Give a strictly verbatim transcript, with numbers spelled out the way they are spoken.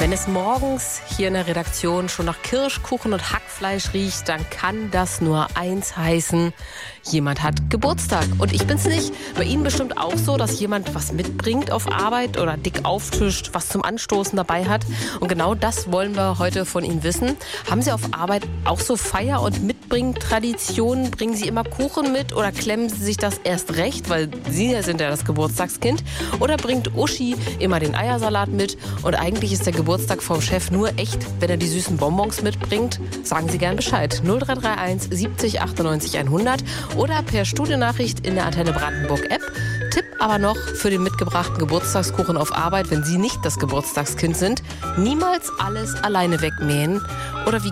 Wenn es morgens hier in der Redaktion schon nach Kirschkuchen und Hackfleisch riecht, dann kann das nur eins heißen: Jemand hat Geburtstag. Und ich bin's nicht. Bei Ihnen bestimmt auch so, dass jemand was mitbringt auf Arbeit oder dick auftischt, was zum Anstoßen dabei hat. Und genau das wollen wir heute von Ihnen wissen. Haben Sie auf Arbeit auch so Feier- und Mitbringtraditionen? Bringen Sie immer Kuchen mit oder klemmen Sie sich das erst recht, weil Sie sind ja das Geburtstagskind? Oder bringt Uschi immer den Eiersalat mit und eigentlich ist der Geburtstag vom Chef nur echt, wenn er die süßen Bonbons mitbringt? Sagen Sie gern Bescheid. null drei drei eins siebzig achtundneunzig hundert oder per Studiennachricht in der Antenne Brandenburg App. Tipp aber noch für den mitgebrachten Geburtstagskuchen auf Arbeit, wenn Sie nicht das Geburtstagskind sind: niemals alles alleine wegmähen. Oder wie